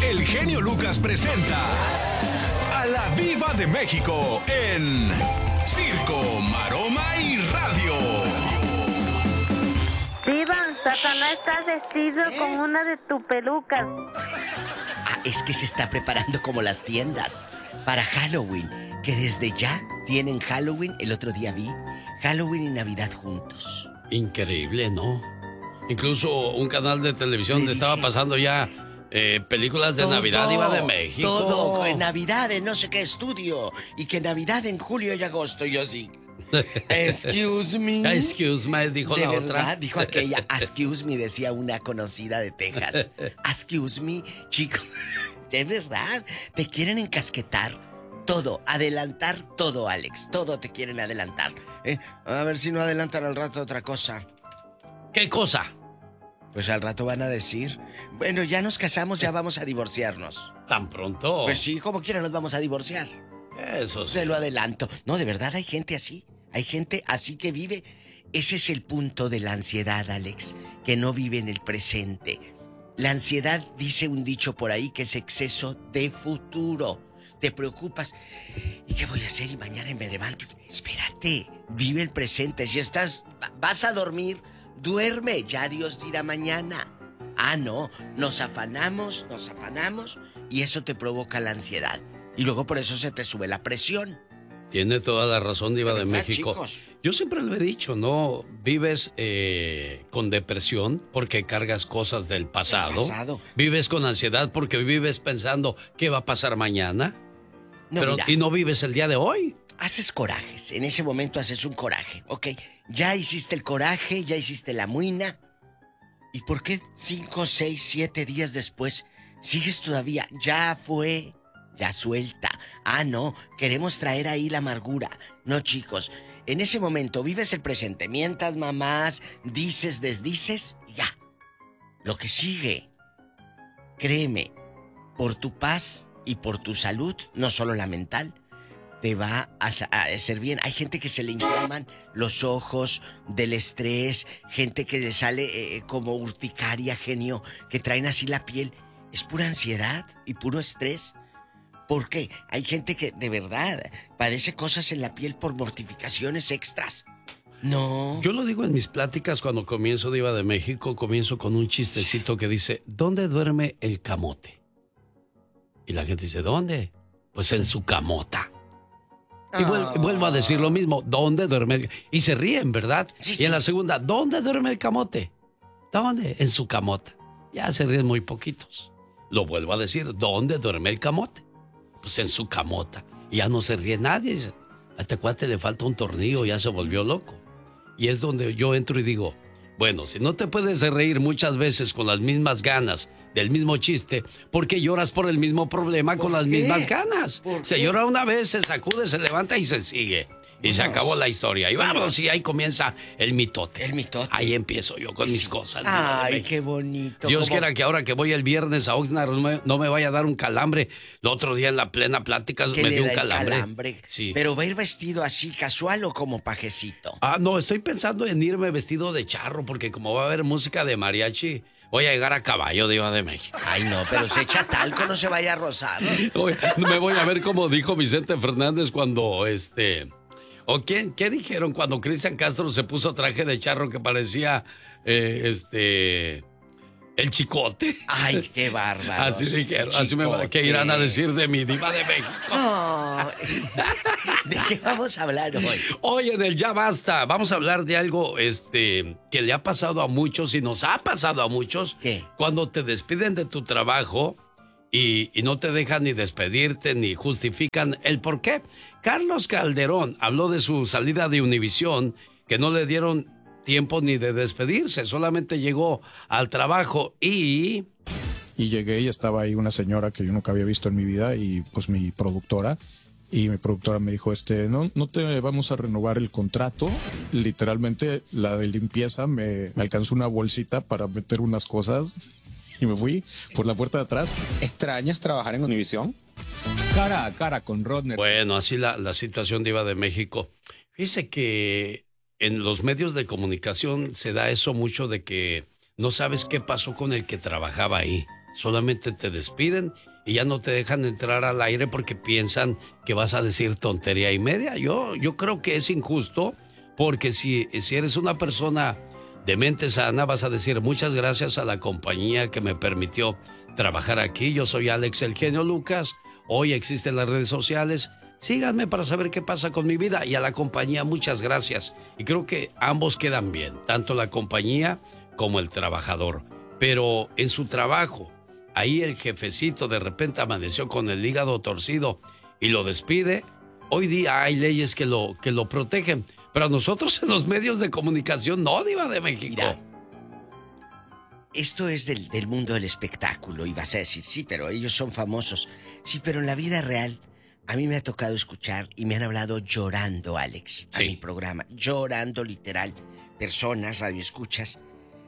el genio Lucas presenta a la Viva de México en Circo, Maroma y Radio. Viva, Satanás está vestido con una de tus pelucas. Es que se está preparando como las tiendas para Halloween, que desde ya tienen Halloween. El otro día vi Halloween y Navidad juntos. Increíble, ¿no? Incluso un canal de televisión estaba pasando ya películas de Navidad Viva de México. Todo, en Navidad en no sé qué estudio, y que Navidad en julio y agosto. Y yo sí. Excuse me. Excuse me, dijo de la verdad, otra. Dijo aquella. Excuse me, decía una conocida de Texas. Excuse me, chico. De verdad, te quieren encasquetar todo, adelantar todo, Alex. Todo te quieren adelantar. A ver si no adelantan al rato otra cosa. ¿Qué cosa? Pues al rato van a decir, bueno, ya nos casamos, ya vamos a divorciarnos. ¿Tan pronto? Pues sí, como quiera nos vamos a divorciar. Eso sí. Te lo adelanto. No, de verdad hay gente así. Hay gente así que vive. Ese es el punto de la ansiedad, Alex, que no vive en el presente. La ansiedad, dice un dicho por ahí, que es exceso de futuro. Te preocupas. ¿Y qué voy a hacer? Y mañana me levanto. Espérate, vive el presente. Si vas a dormir, duerme. Ya Dios dirá mañana. Ah, no, nos afanamos y eso te provoca la ansiedad. Y luego por eso se te sube la presión. Tiene toda la razón, Diva de México. Chicos? Yo siempre lo he dicho, ¿no? Vives con depresión porque cargas cosas del pasado. Vives con ansiedad porque vives pensando qué va a pasar mañana. No, pero, mira, y no vives el día de hoy. Haces corajes. En ese momento haces un coraje, ¿ok? Ya hiciste el coraje, ya hiciste la muina. ¿Y por qué 5, 6, 7 días después sigues todavía? Ya fue, ya suelta. Ah, no, queremos traer ahí la amargura. No, chicos, en ese momento vives el presente. Mientas, mamás, dices, desdices, y ya. Lo que sigue, créeme, por tu paz y por tu salud, no solo la mental, te va a hacer bien. Hay gente que se le inflaman los ojos del estrés, gente que le sale como urticaria, genio, que traen así la piel. Es pura ansiedad y puro estrés. ¿Por qué? Hay gente que de verdad padece cosas en la piel por mortificaciones extras. No. Yo lo digo en mis pláticas cuando comienzo Diva de México, comienzo con un chistecito que dice, ¿dónde duerme el camote? Y la gente dice, ¿dónde? Pues en su camota. Y vuelvo a decir lo mismo, ¿dónde duerme el camote? Y se ríen, ¿verdad? Sí, y en la segunda, ¿dónde duerme el camote? ¿Dónde? En su camota. Ya se ríen muy poquitos. Lo vuelvo a decir, ¿dónde duerme el camote? Pues en su camota. Y ya no se ríe nadie. Dice, a este cuate le falta un tornillo, ya se volvió loco. Y es donde yo entro y digo, bueno, si no te puedes reír muchas veces con las mismas ganas del mismo chiste, ¿por qué lloras por el mismo problema con las mismas ganas? Se llora una vez, se sacude, se levanta y se sigue. Y se acabó la historia. Y vamos, y ahí comienza el mitote. El mitote. Ahí empiezo yo con mis cosas. Ay, qué bonito. Dios quiera que ahora que voy el viernes a Oxnard no me vaya a dar un calambre. El otro día en la plena plática me dio un calambre. Sí. ¿Pero va a ir vestido así casual o como pajecito? Ah, no, estoy pensando en irme vestido de charro porque como va a haber música de mariachi, voy a llegar a caballo, Diva de México. Ay, no, pero se echa talco, no se vaya a rozar. Me voy a ver como dijo Vicente Fernández cuando ¿O qué dijeron cuando Cristian Castro se puso traje de charro que parecía el Chicote? Ay, qué bárbaro. Así dijeron, ¿qué irán a decir de mi Diva de México? Oh, ¿de qué vamos a hablar hoy? Hoy en el Ya Basta vamos a hablar de algo que le ha pasado a muchos y nos ha pasado a muchos. ¿Qué? Cuando te despiden de tu trabajo y no te dejan ni despedirte ni justifican el por qué. Carlos Calderón habló de su salida de Univisión, que no le dieron tiempo ni de despedirse, solamente llegó al trabajo y llegué y estaba ahí una señora que yo nunca había visto en mi vida y pues mi productora me dijo, no te vamos a renovar el contrato. Literalmente la de limpieza me alcanzó una bolsita para meter unas cosas y me fui por la puerta de atrás. ¿Extrañas trabajar en Univisión? Cara a cara con Rodner. Bueno, así la situación Diva de México. Fíjese que en los medios de comunicación se da eso mucho de que no sabes qué pasó con el que trabajaba ahí. solamente te despiden y ya no te dejan entrar al aire porque piensan que vas a decir tontería y media. Yo creo que es injusto porque si eres una persona de mente sana vas a decir muchas gracias a la compañía que me permitió trabajar aquí. Yo soy Alex el Genio Lucas. Hoy existen las redes sociales. Síganme para saber qué pasa con mi vida. Y a la compañía, muchas gracias. Y creo que ambos quedan bien, tanto la compañía como el trabajador. Pero en su trabajo, ahí el jefecito de repente amaneció con el hígado torcido y lo despide. Hoy día hay leyes que lo protegen. Pero a nosotros en los medios de comunicación no, Diva de México. Mira, esto es del mundo del espectáculo. Y vas a decir, sí, pero ellos son famosos. Sí, pero en la vida real, a mí me ha tocado escuchar y me han hablado llorando, Alex, a mi programa. Llorando, literal. Personas, radioescuchas.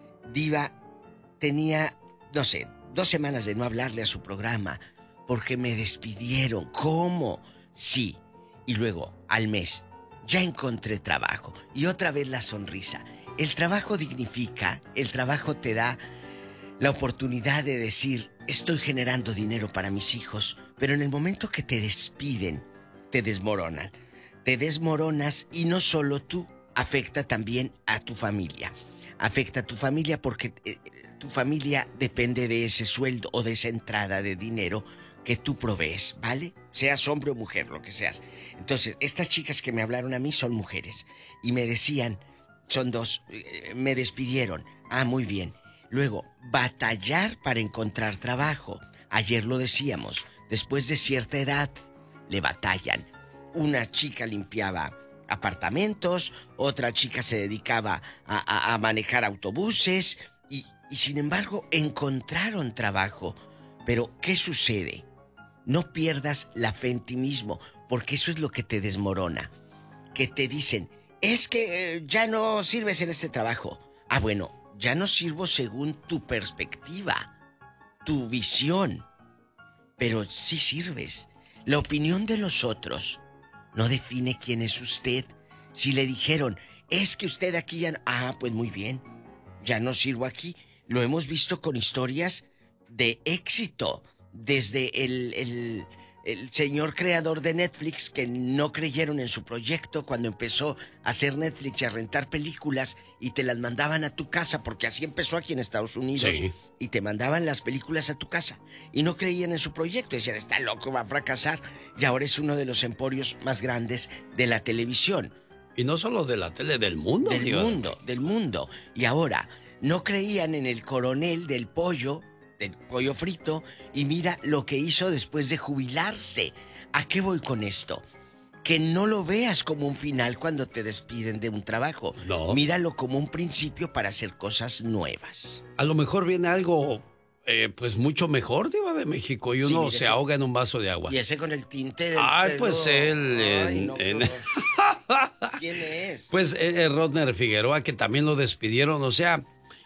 Diva tenía, no sé, 2 semanas de no hablarle a su programa porque me despidieron. ¿Cómo? Sí. Y luego, al mes, ya encontré trabajo. Y otra vez la sonrisa. El trabajo dignifica, el trabajo te da la oportunidad de decir, estoy generando dinero para mis hijos, pero en el momento que te despiden, te desmoronan. Te desmoronas y no solo tú, afecta también a tu familia. Afecta a tu familia porque tu familia depende de ese sueldo o de esa entrada de dinero que tú provees, ¿vale? Seas hombre o mujer, lo que seas. Entonces, estas chicas que me hablaron a mí son mujeres y me decían, son 2, me despidieron. Ah, muy bien. Luego, batallar para encontrar trabajo. Ayer lo decíamos, después de cierta edad, le batallan. Una chica limpiaba apartamentos, otra chica se dedicaba a manejar autobuses y sin embargo encontraron trabajo. Pero, ¿qué sucede? No pierdas la fe en ti mismo, porque eso es lo que te desmorona. Que te dicen, es que ya no sirves en este trabajo. Ah, bueno, ya no sirvo según tu perspectiva, tu visión. Pero sí sirves. La opinión de los otros no define quién es usted. Si le dijeron, es que usted aquí ya... Ah, pues muy bien, ya no sirvo aquí. Lo hemos visto con historias de éxito. Desde el señor creador de Netflix, que no creyeron en su proyecto cuando empezó a hacer Netflix y a rentar películas y te las mandaban a tu casa, porque así empezó aquí en Estados Unidos. Sí. Y te mandaban las películas a tu casa y no creían en su proyecto. Decían, está loco, va a fracasar. Y ahora es uno de los emporios más grandes de la televisión. Y no solo de la tele, del mundo. Del mundo. Y ahora, no creían en el coronel del pollo frito, y mira lo que hizo después de jubilarse. ¿A qué voy con esto? Que no lo veas como un final cuando te despiden de un trabajo. No. Míralo como un principio para hacer cosas nuevas. A lo mejor viene algo, pues mucho mejor, Diva de México, y uno se ahoga en un vaso de agua. Y ese con el tinte del Ay, pelo. Pues él... Ay, no, ¿quién es? Pues Rodner Figueroa, que también lo despidieron, o sea...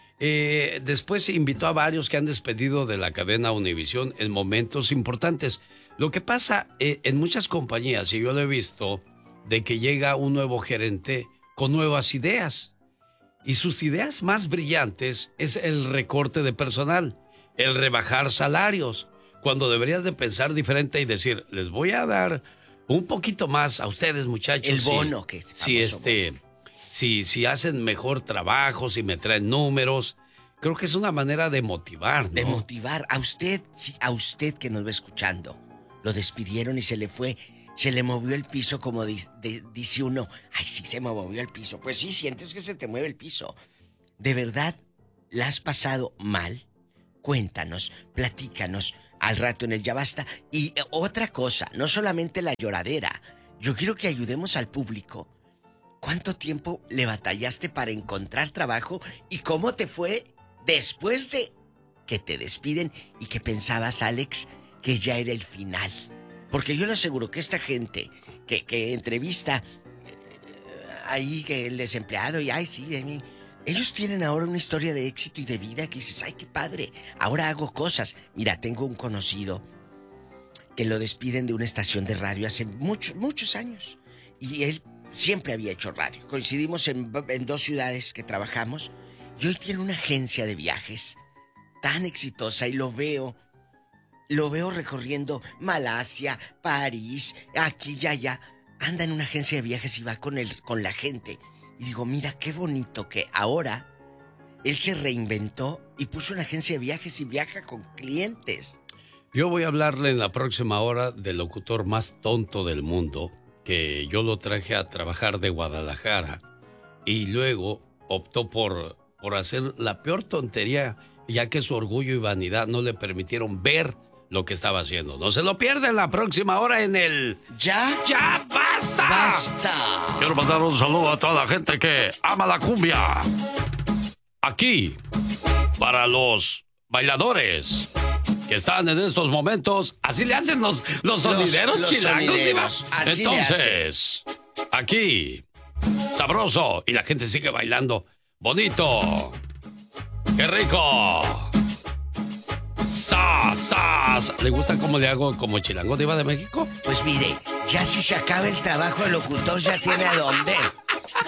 después invitó a varios que han despedido de la cadena Univisión en momentos importantes. Lo que pasa en muchas compañías, y yo lo he visto, de que llega un nuevo gerente con nuevas ideas. Y sus ideas más brillantes es el recorte de personal, el rebajar salarios, cuando deberías de pensar diferente y decir, les voy a dar un poquito más a ustedes, muchachos. El bono que... Si hacen mejor trabajo, si me traen números, creo que es una manera de motivar, ¿no? De motivar. A usted que nos va escuchando, lo despidieron y se le fue, se le movió el piso, como dice uno. Ay, sí, se me movió el piso. Pues sí, sientes que se te mueve el piso. ¿De verdad la has pasado mal? Cuéntanos, platícanos al rato en el Ya Basta. Y otra cosa, no solamente la lloradera. Yo quiero que ayudemos al público. ¿Cuánto tiempo le batallaste para encontrar trabajo y cómo te fue después de que te despiden y que pensabas, Alex, que ya era el final? Porque yo le aseguro que esta gente que entrevista ahí, que el desempleado, y ay, sí, ellos tienen ahora una historia de éxito y de vida que dices, ay, qué padre, ahora hago cosas. Mira, tengo un conocido que lo despiden de una estación de radio hace muchos años y él siempre había hecho radio. Coincidimos en 2 ciudades que trabajamos y hoy tiene una agencia de viajes tan exitosa y lo veo recorriendo Malasia, París, aquí y allá. Anda en una agencia de viajes y va con la gente. Y digo, mira qué bonito que ahora él se reinventó y puso una agencia de viajes y viaja con clientes. Yo voy a hablarle en la próxima hora del locutor más tonto del mundo, que yo lo traje a trabajar de Guadalajara y luego optó por hacer la peor tontería, ya que su orgullo y vanidad no le permitieron ver lo que estaba haciendo. No se lo pierdan la próxima hora en el... ¡Ya basta! ¡Basta! Quiero mandar un saludo a toda la gente que ama la cumbia. Aquí, para los bailadores que están en estos momentos, así le hacen los sonideros chilangos. Sonideros, así entonces, aquí, sabroso, y la gente sigue bailando. Bonito. ¡Qué rico! ¡Sas! ¿Le gusta cómo le hago como chilango diva de México? Pues mire, ya si se acaba el trabajo de locutor, ya tiene a dónde.